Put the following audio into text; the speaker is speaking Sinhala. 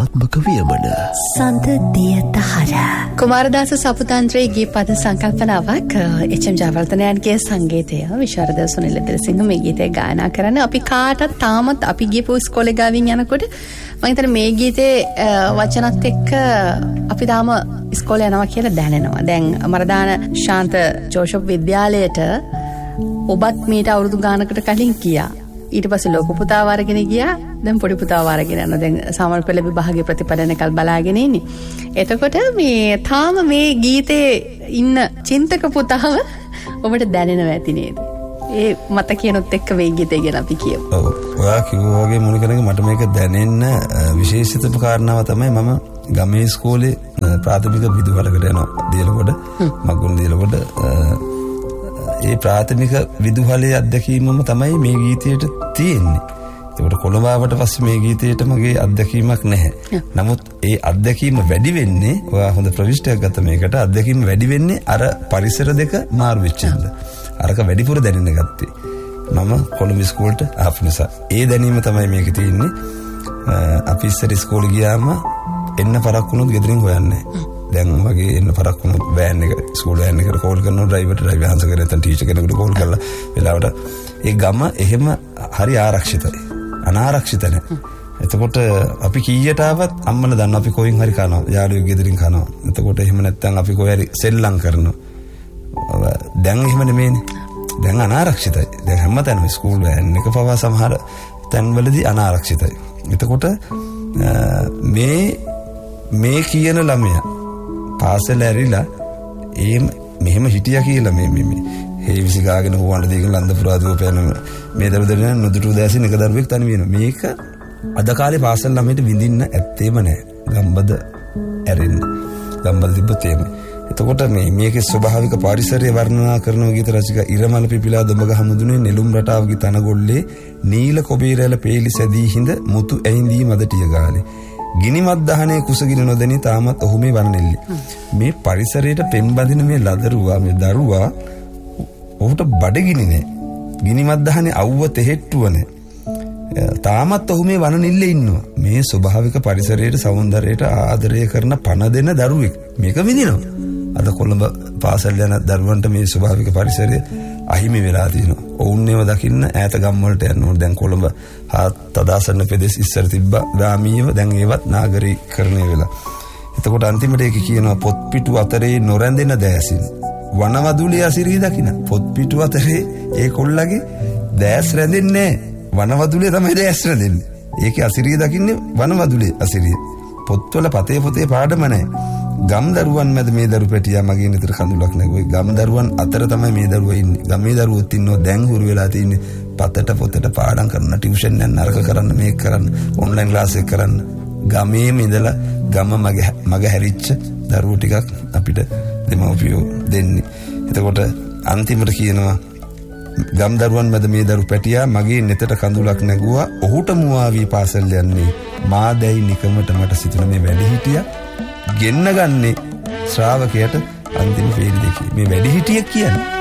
විනෝදාත්මක වියමන සඳදිය දහර කුමාරදාස සපුතන්ත්‍රයේ ගී පද සංකල්පනාවක් එච්.එම්. ජයවර්ධනයන්ගේ සංගීතය විශාරද සුනිල් දිල්සිංහ මේ ගීතය ගායනා කරන අපි කාටත් තාමත් අපි ගියපු ඉස්කෝලේ ගාවින් යනකොට මම හිතන්නේ මේ ගීතේ වචනත් එක්ක අපි තාම ඉස්කෝලේ යනවා කියලා දැනෙනවා. දැන් මරදාන ශාන්ත ජෝෂප් විද්‍යාලයට ඔබත් මීට අවුරුදු ගානකට කලින් ගියා. ඊට පස්සේ ලොකු පුතාව අරගෙන ගියා. දැන් පොඩි පුතාව අරගෙන යනවා. දැන් සාමාන්‍ය පෙළ විභාගයේ ප්‍රතිඵලන කල් බලාගෙන ඉන්නේ. එතකොට මේ තාම මේ ගීතේ ඉන්න චින්තක පුතාව ඔබට දැනෙනවා ඇති නේද? ඒ මත කියනොත් එක්ක මේ ගීතය ගැන අපි කියමු. ඔව්. ඔයා කිව්වා වගේ මොනිකරගේ මට මේක දැනෙන්න විශේෂිතම කාරණාව තමයි මම ගමේ ඉස්කෝලේ ප්‍රාථමික විදුහලකට යනවා. දියලගොඩ මගුල් දියලගොඩ ඒ ප්‍රාථමික විදුහලේ අත්දැකීමම තමයි මේ ගීතයට තියෙන්නේ. ඒකට කොළඹ ආවට පස්සේ මේ ගීතයට මගේ අත්දැකීමක් නැහැ. නමුත් ඒ අත්දැකීම වැඩි වෙන්නේ ඔයා හොඳ ප්‍රවිෂ්ටයක් ගත්ත මේකට අත්දැකීම වැඩි වෙන්නේ අර පරිසර දෙක මාරු වෙච්ච හින්දා. අරක වැඩිපුර දැනෙන්න ගත්තේ. මම කොළඹ ඉස්කෝලේට ආපු නිසා. ඒ දැනීම තමයි මේකේ තියෙන්නේ. අපි ඉස්සර ඉස්කෝලේ ගියාම එන්න පරක් වුණොත් ගෙදරින් හොයන්නේ නැහැ. දැන් මගේ එන්න පරක් වුණොත් වෑන් එක ස්කූල් වෑන් එකට කෝල් කරනවා ඩ්‍රයිවර්ට ඩ්‍රයිවර් හංස කරේ නැත්නම් ටීචර් කෙනෙකුට කෝල් කරලා වෙලාවට ඒ ගම එහෙම හරි ආරක්ෂිතයි. අනාරක්ෂිත නැහැ. එතකොට අපි කීයට ආවත් අම්මලා දන්නවා අපි කොයින් හරි කනවා. යාළුවෙක් ගෙදරින් කනවා. එතකොට එහෙම නැත්නම් අපි කොහේ හරි සෙල්ලම් කරනවා. දැන් එහෙම නෙමෙයිනේ. දැන් අනාරක්ෂිතයි. දැන් හැමතැනම ස්කූල් වෑන් එක පවා සමහර තැන්වලදී අනාරක්ෂිතයි. එතකොට මේ කියන ළමයා පාසල ඇරිලා මෙහෙම හිටියා කියලා මේ හේවිසි ගාගෙන හොවන්න දෙයකින් ලන්ද පුරාදුව පෑන මේ දරුදරන නොදුටු දැසින් එක දරුවෙක් තනි වෙනවා. මේක අද කාලේ පාසල් ළමයට විඳින්න ඇත්තේම නැහැ. ගම්බද ඇරෙන්න. ගම්බද තිබ්බොත් එහෙම. එතකොට මේකේ ස්වභාවික පරිසරය වර්ණනා කරන ගීත රචක ඉරමල පිපිලා දොඹගහ මුදුනේ නෙළුම් රටාවගේ තනගොල්ලේ නීල කොබීරැල පේලි සැදී හිඳ මුතු ඇහිඳී මදටිය ගානේ ගිනිමත් දහනේ කුසගින නොදෙනී තාමත් ඔහු මේ වරනෙල්ලි. මේ පරිසරයට පෙම්බදින මේ ලදරුවා මේ දරුවා ඔහුට බඩගිනි නෑ. ගිනිමත් දහනේ අවුව තෙහෙට්ටුව නෑ. තාමත් ඔහු මේ වනනිල්ලේ ඉන්නවා. මේ ස්වභාවික පරිසරයට සෞන්දර්යයට ආදරය කරන පණ දෙන දරුවෙක් මේක විඳිනවා. අද කොළඹ පාසල් යන දරුවන්ට මේ ස්වභාවික පරිසරය අහිමි වෙලා තියෙනවා. ඔවුන් ඒව දකින්න ඈත ගම් වලට යන්න ඕන. දැන් කොළඹ තදාසන්න පෙදෙස් ඉස්සර තිබ්බා ගාමීව දැන් ඒවත් නාගරීකරණය වෙලා. එතකොට අන්තිමට ඒක කියනවා පොත් පිටු අතරේ නොරැඳෙන දෑසින් වනවදුලේ අසිරිය දකින්න. පොත් පිටු අතරේ ඒ කොල්ලගේ දෑස් රැඳෙන්නේ නැහැ. වනවදුලේ තමයි දෑස් රැඳෙන්නේ. ඒකේ අසිරිය දකින්නේ වනවදුලේ අසිරිය. පොත්වල පතේ පාඩම නැහැ. ගම් දරුවන් මැද මේ දරු පැටියා මගේ නිතර කඳුලක් නැගුවේ. ගම් දරුවන් අතර තමයි මේ දරුවා ඉන්නේ. ගමේ දරුවොත් ඉන්නවා දැන් හුරු වෙලා තින්නේ පතට පොතට පාඩම් කරන ටියුෂන් යන නරක කරන්න මේක කරන්න ඔන්ලයින් ක්ලාස් එක කරන්න. ගමේම ඉඳලා ගම මග හැරිච්ච දරුවෝ ටිකක් අපිට දෙමව්පියෝ දෙන්නේ. එතකොට අන්තිමට කියනවා ගම් දරුවන් මැද මේ දරු පැටියා මගේ නෙතට කඳුලක් නැගුවා. ඔහුට මුවා වී පාසල් යන්නේ මා දැයි නිකමට මට සිතුන මේ වැඩි හිටියා ගෙන්න ගන්නේ ශ්‍රාවකයට අන්තිම ෆේල් දෙකේ. මේ වැඩි හිටියෙක් කියන්නේ